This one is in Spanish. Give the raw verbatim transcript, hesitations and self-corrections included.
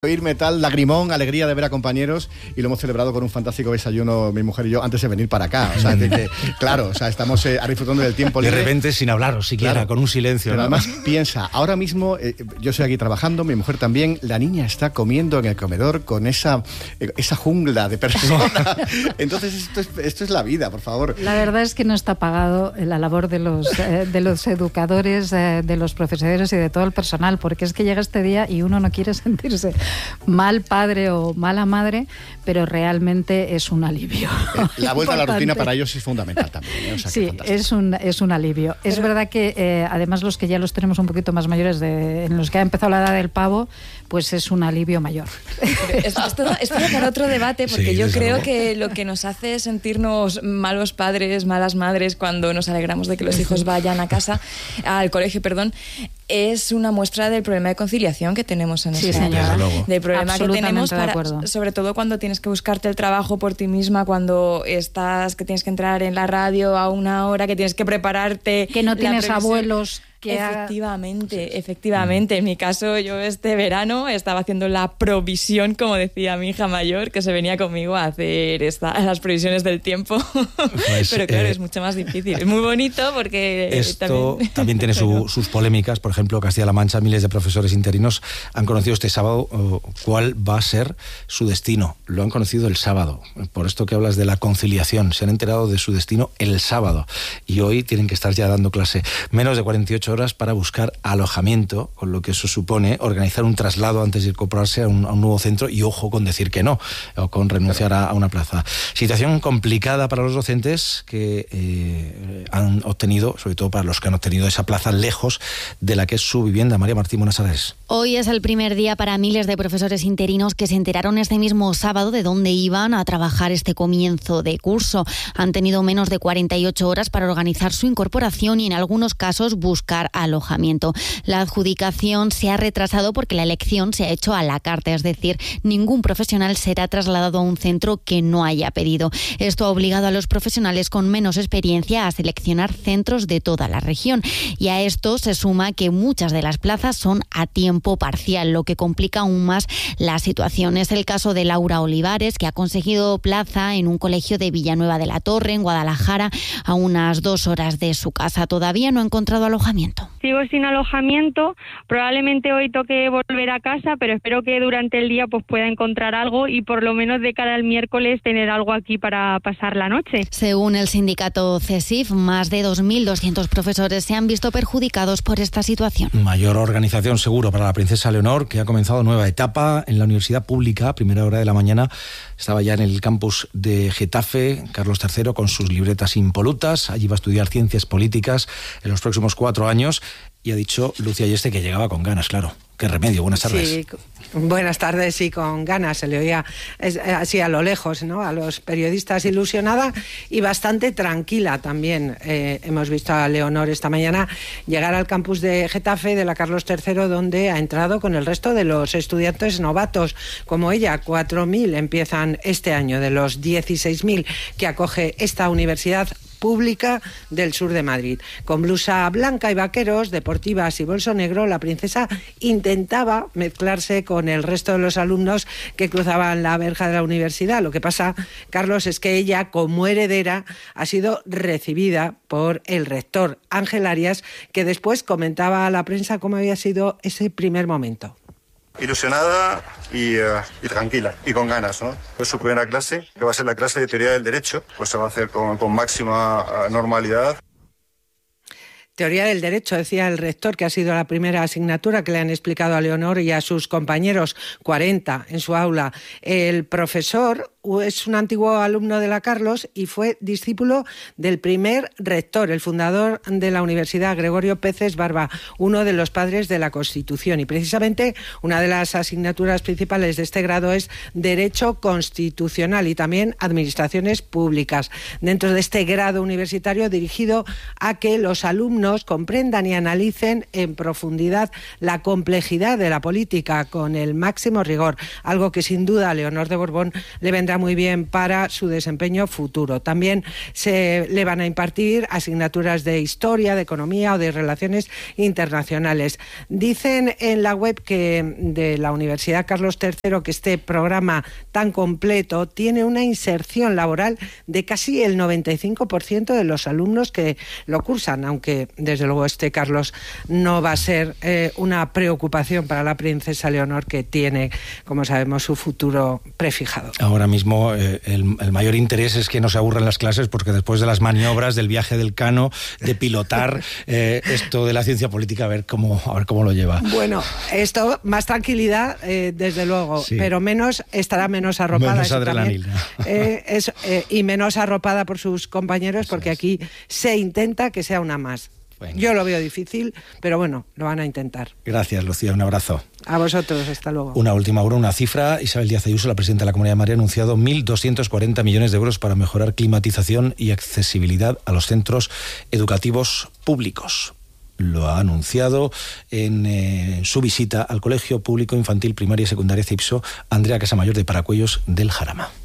Oír metal, lagrimón, alegría de ver a compañeros, y lo hemos celebrado con un fantástico desayuno, mi mujer y yo, antes de venir para acá. O sea, de que, claro, o sea, estamos eh, disfrutando del tiempo libre. De repente sin hablaros siquiera, claro, con un silencio. Pero ¿no? además, piensa, ahora mismo eh, yo estoy aquí trabajando, mi mujer también, la niña está comiendo en el comedor con esa, eh, esa jungla de personas. Entonces, esto es, esto es la vida, por favor. La verdad es que no está pagado la labor de los, eh, de los educadores, eh, de los profesores y de todo el personal, porque es que llega este día y uno no quiere sentirse mal padre o mala madre, pero realmente es un alivio. La vuelta a la rutina para ellos es fundamental también, ¿eh? O sea, sí, es un, es un alivio. Pero es verdad que eh, además los que ya los tenemos un poquito más mayores, de, en los que ha empezado la edad del pavo, pues es un alivio mayor. Esto, esto, esto da para otro debate, porque sí, yo creo luego. que lo que nos hace sentirnos malos padres, malas madres, cuando nos alegramos de que los hijos vayan a casa, al colegio, perdón, es una muestra del problema de conciliación que tenemos en sí, esta señora. Del problema que tenemos, para, sobre todo cuando tienes que buscarte el trabajo por ti misma, cuando estás, que tienes que entrar en la radio a una hora, que tienes que prepararte. Que no tienes abuelos. Que efectivamente, haga... efectivamente. En mi caso, yo este verano estaba haciendo la provisión, como decía mi hija mayor, que se venía conmigo a hacer esta, las previsiones del tiempo. Pues, pero claro, eh, es mucho más difícil. Es muy bonito porque... Esto también, también tiene su, sus polémicas. Por ejemplo, Castilla-La Mancha, miles de profesores interinos han conocido este sábado uh, cuál va a ser su destino. Lo han conocido el sábado. Por esto que hablas de la conciliación. Se han enterado de su destino el sábado. Y hoy tienen que estar ya dando clase. Menos de cuarenta y ocho horas para buscar alojamiento, con lo que eso supone organizar un traslado antes de incorporarse a un, a un nuevo centro, y ojo con decir que no, o con renunciar a, a una plaza. Situación complicada para los docentes que eh, han obtenido, sobre todo para los que han obtenido esa plaza lejos de la que es su vivienda. María Martín, buenas tardes. Hoy es el primer día para miles de profesores interinos que se enteraron este mismo sábado de dónde iban a trabajar este comienzo de curso. Han tenido menos de cuarenta y ocho horas para organizar su incorporación y en algunos casos buscar alojamiento. La adjudicación se ha retrasado porque la elección se ha hecho a la carta, es decir, ningún profesional será trasladado a un centro que no haya pedido. Esto ha obligado a los profesionales con menos experiencia a seleccionar centros de toda la región, y a esto se suma que muchas de las plazas son a tiempo parcial, lo que complica aún más la situación. Es el caso de Laura Olivares, que ha conseguido plaza en un colegio de Villanueva de la Torre, en Guadalajara, a unas dos horas de su casa. Todavía no ha encontrado alojamiento. Sigo sin alojamiento, probablemente hoy toque volver a casa, pero espero que durante el día pues pueda encontrar algo y por lo menos de cara al miércoles tener algo aquí para pasar la noche. Según el sindicato CESIF, más de dos mil doscientos profesores se han visto perjudicados por esta situación. Mayor organización seguro para la princesa Leonor, que ha comenzado nueva etapa en la Universidad Pública. Primera hora de la mañana estaba ya en el campus de Getafe, Carlos tercero, con sus libretas impolutas. Allí va a estudiar ciencias políticas en los próximos cuatro años. Y ha dicho Lucía Ayeste que llegaba con ganas, claro. Qué remedio, buenas tardes. Sí, buenas tardes, sí, con ganas. Se le oía así a lo lejos, ¿no? A los periodistas, ilusionada y bastante tranquila también. Eh, hemos visto a Leonor esta mañana llegar al campus de Getafe de la Carlos tercero, donde ha entrado con el resto de los estudiantes novatos, como ella. cuatro mil empiezan este año de los dieciséis mil que acoge esta universidad pública del sur de Madrid. Con blusa blanca y vaqueros, deportivas y bolso negro, la princesa intentaba mezclarse con el resto de los alumnos que cruzaban la verja de la universidad. Lo que pasa, Carlos, es que ella, como heredera, ha sido recibida por el rector Ángel Arias, que después comentaba a la prensa cómo había sido ese primer momento. Ilusionada y, uh, y tranquila y con ganas, ¿no? Fue su primera clase, que va a ser la clase de teoría del derecho, pues se va a hacer con, con máxima uh, normalidad. Teoría del derecho, decía el rector, que ha sido la primera asignatura que le han explicado a Leonor y a sus compañeros, cuarenta en su aula. El profesor es un antiguo alumno de la Carlos y fue discípulo del primer rector, el fundador de la universidad, Gregorio Peces Barba, uno de los padres de la Constitución. Y precisamente una de las asignaturas principales de este grado es Derecho Constitucional y también Administraciones Públicas. Dentro de este grado universitario dirigido a que los alumnos comprendan y analicen en profundidad la complejidad de la política con el máximo rigor, algo que sin duda a Leonor de Borbón le vendrá vendrá muy bien para su desempeño futuro. También se le van a impartir asignaturas de historia, de economía o de relaciones internacionales. Dicen en la web que de la Universidad Carlos tercero que este programa tan completo tiene una inserción laboral de casi el noventa y cinco por ciento de los alumnos que lo cursan, aunque desde luego este Carlos no va a ser eh, una preocupación para la princesa Leonor, que tiene, como sabemos, su futuro prefijado. Ahora mismo eh, el, el mayor interés es que no se aburran las clases, porque después de las maniobras, del viaje del Cano, de pilotar eh, esto de la ciencia política, a ver cómo, a ver cómo lo lleva. Bueno, esto, más tranquilidad, eh, desde luego, sí. Pero menos, estará menos arropada. Menos adrenalina. Eh, es, eh, y menos arropada por sus compañeros, porque aquí se intenta que sea una más. Bueno. Yo lo veo difícil, pero bueno, lo van a intentar. Gracias, Lucía, un abrazo. A vosotros, hasta luego. Una última hora, una cifra. Isabel Díaz Ayuso, la presidenta de la Comunidad de Madrid, ha anunciado mil doscientos cuarenta millones de euros para mejorar climatización y accesibilidad a los centros educativos públicos. Lo ha anunciado en eh, su visita al Colegio Público Infantil Primaria y Secundaria CIPSO, Andrea Casamayor de Paracuellos del Jarama.